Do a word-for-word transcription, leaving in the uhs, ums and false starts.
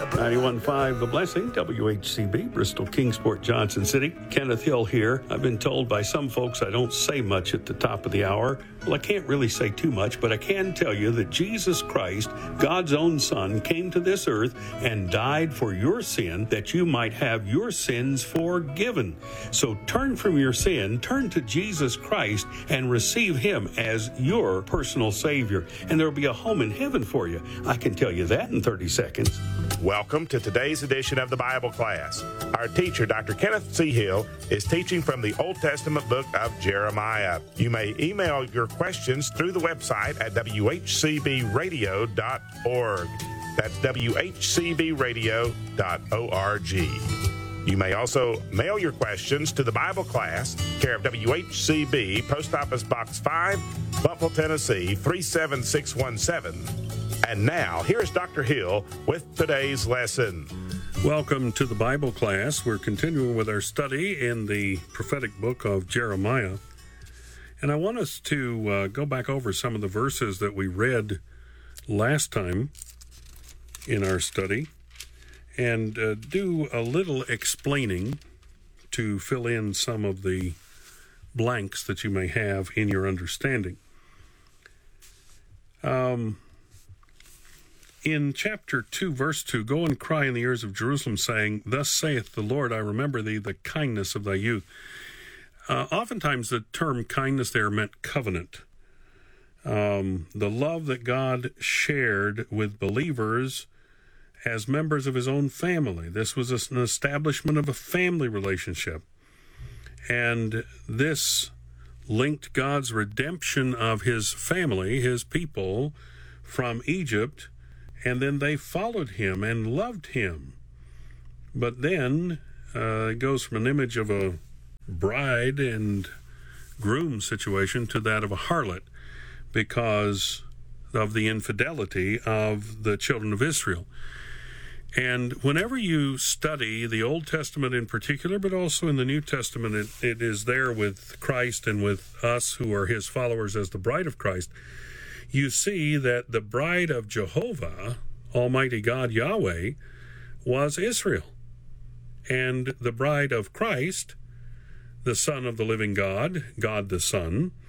ninety-one point five The Blessing, W H C B, Bristol, Kingsport, Johnson City. Kenneth Hill here. I've been told by some folks I don't say much at the top of the hour. Well, I can't really say too much, but I can tell you that Jesus Christ, God's own Son, came to this earth and died for your sin that you might have your sins forgiven. So turn from your sin, turn to Jesus Christ, and receive Him as your personal Savior. And there will be a home in heaven for you. I can tell you that in thirty seconds. Welcome to today's edition of the Bible class. Our teacher, Doctor Kenneth C. Hill, is teaching from the Old Testament book of Jeremiah. You may email your questions through the website at w h c b radio dot org. That's w h c b radio dot org. You may also mail your questions to the Bible class, care of W H C B, Post Office Box five, Buffalo, Tennessee, three seven six one seven. And now, here's Doctor Hill with today's lesson. Welcome to the Bible class. We're continuing with our study in the prophetic book of Jeremiah. And I want us to uh, go back over some of the verses that we read last time in our study and uh, do a little explaining to fill in some of the blanks that you may have in your understanding. Um... In chapter two, verse two, go and cry in the ears of Jerusalem, saying, Thus saith the Lord, I remember thee, the kindness of thy youth. Uh, oftentimes the term kindness there meant covenant. Um, the love that God shared with believers as members of his own family. This was an establishment of a family relationship. And this linked God's redemption of his family, his people, from Egypt. And then they followed him and loved him. But then uh, it goes from an image of a bride and groom situation to that of a harlot because of the infidelity of the children of Israel. And whenever you study the Old Testament in particular, but also in the New Testament, it, it is there with Christ and with us who are his followers as the bride of Christ. You see that the bride of Jehovah, Almighty God Yahweh, was Israel. And the bride of Christ, the Son of the living God, God the Son,